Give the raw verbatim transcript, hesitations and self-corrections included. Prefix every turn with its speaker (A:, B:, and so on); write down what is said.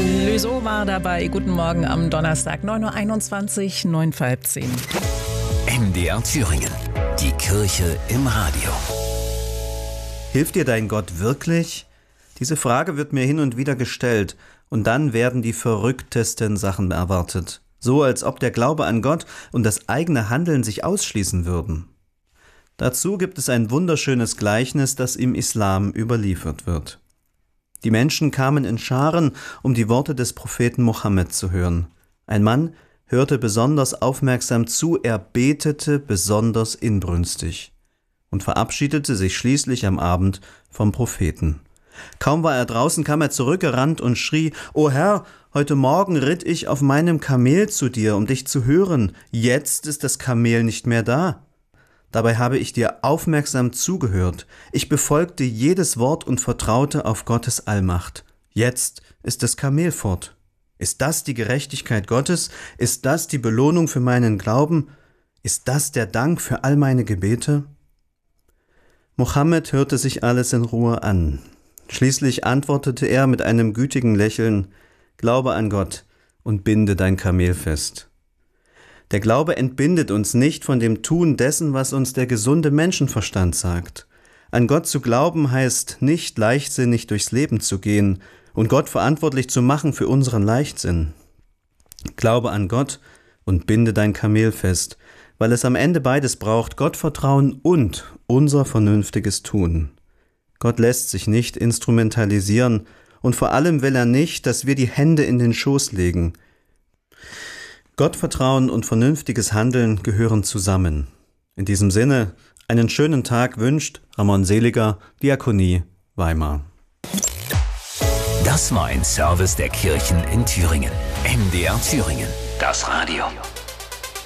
A: Clouseau war dabei. Guten Morgen am Donnerstag, neun Uhr einundzwanzig, neun vor halb zehn.
B: M D R Thüringen. Die Kirche im Radio.
C: Hilft dir dein Gott wirklich? Diese Frage wird mir hin und wieder gestellt und dann werden die verrücktesten Sachen erwartet. So als ob der Glaube an Gott und das eigene Handeln sich ausschließen würden. Dazu gibt es ein wunderschönes Gleichnis, das im Islam überliefert wird. Die Menschen kamen in Scharen, um die Worte des Propheten Mohammed zu hören. Ein Mann hörte besonders aufmerksam zu, er betete besonders inbrünstig und verabschiedete sich schließlich am Abend vom Propheten. Kaum war er draußen, kam er zurückgerannt und schrie: »O Herr, heute Morgen ritt ich auf meinem Kamel zu dir, um dich zu hören. Jetzt ist das Kamel nicht mehr da. Dabei habe ich dir aufmerksam zugehört. Ich befolgte jedes Wort und vertraute auf Gottes Allmacht. Jetzt ist das Kamel fort. Ist das die Gerechtigkeit Gottes? Ist das die Belohnung für meinen Glauben? Ist das der Dank für all meine Gebete?« Mohammed hörte sich alles in Ruhe an. Schließlich antwortete er mit einem gütigen Lächeln: »Glaube an Gott und binde dein Kamel fest.« Der Glaube entbindet uns nicht von dem Tun dessen, was uns der gesunde Menschenverstand sagt. An Gott zu glauben heißt nicht, leichtsinnig durchs Leben zu gehen und Gott verantwortlich zu machen für unseren Leichtsinn. Glaube an Gott und binde dein Kamel fest, weil es am Ende beides braucht: Gottvertrauen und unser vernünftiges Tun. Gott lässt sich nicht instrumentalisieren und vor allem will er nicht, dass wir die Hände in den Schoß legen. Gottvertrauen und vernünftiges Handeln gehören zusammen. In diesem Sinne, einen schönen Tag wünscht Ramon Seliger, Diakonie, Weimar.
B: Das war ein Service der Kirchen in Thüringen. M D R Thüringen. Das Radio.